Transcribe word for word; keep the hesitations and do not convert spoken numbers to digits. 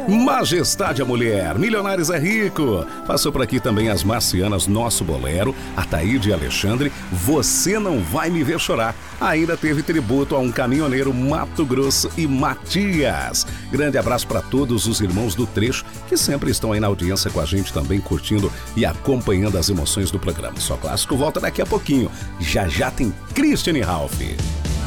Majestade a Mulher, Milionários é Rico. Passou por aqui também as Marcianas, Nosso Bolero, Ataíde e Alexandre, Você Não Vai Me Ver Chorar. Ainda teve tributo a um caminhoneiro, Mato Grosso e Matias. Grande abraço para todos os irmãos do Trecho que sempre estão aí na audiência com a gente também, curtindo e acompanhando as emoções do programa. Só Clássico volta daqui a pouquinho. Já já tem Christiane Ralph.